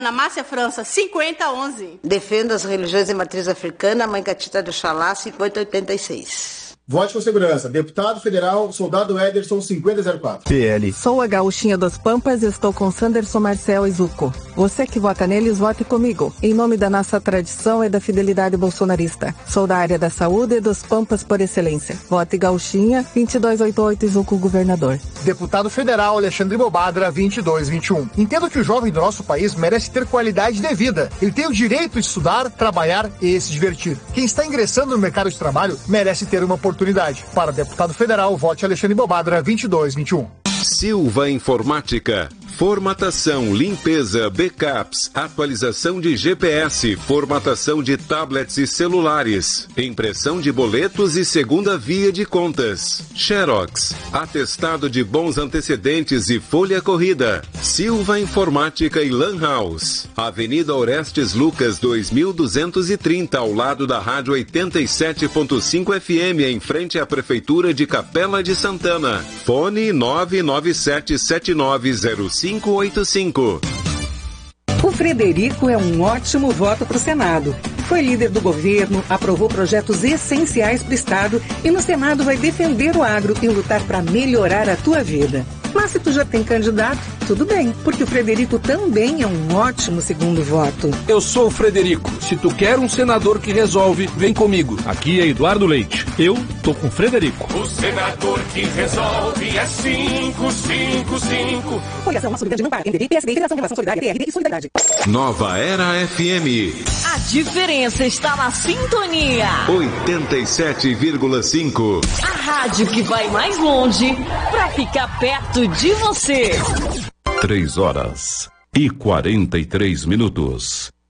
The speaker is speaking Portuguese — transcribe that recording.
Na Márcia França, 5011. Defendo as religiões de matriz africana, Mãe Catita de Oxalá, 5086. Vote com segurança. Deputado Federal, Soldado Ederson, 5004. PL. Sou a Gauchinha dos Pampas e estou com Sanderson Marcel e Zucco. Você que vota neles, vote comigo. Em nome da nossa tradição e da fidelidade bolsonarista. Sou da área da saúde e dos Pampas por excelência. Vote Gauchinha, 2288 e Zucco governador. Deputado Federal Alexandre Bobadra, 2221. Entendo que o jovem do nosso país merece ter qualidade de vida. Ele tem o direito de estudar, trabalhar e se divertir. Quem está ingressando no mercado de trabalho merece ter uma oportunidade. Para deputado federal, vote Alexandre Bobadra, 2221. Silva Informática. Formatação, limpeza, backups, atualização de GPS, formatação de tablets e celulares, impressão de boletos e segunda via de contas, Xerox, atestado de bons antecedentes e folha corrida. Silva Informática e Lan House. Avenida Orestes Lucas 2230, ao lado da Rádio 87.5 FM, em frente à Prefeitura de Capela de Santana. Fone 997790585. O Frederico é um ótimo voto para o Senado. Foi líder do governo, aprovou projetos essenciais para o Estado e no Senado vai defender o agro e lutar para melhorar a tua vida. Mas se tu já tem candidato, tudo bem, porque o Frederico também é um ótimo segundo voto. Eu sou o Frederico. Se tu quer um senador que resolve, vem comigo. Aqui é Eduardo Leite. Eu tô com o Frederico. O senador que resolve é 555. Coligação Nossa Unidade Ampar, MDB, PSD, Federação Relação Solidária, PRD e Solidariedade. Nova Era FM. A diferença está na sintonia. 87,5. A rádio que vai mais longe pra ficar perto de você. 3 horas e 43 minutos.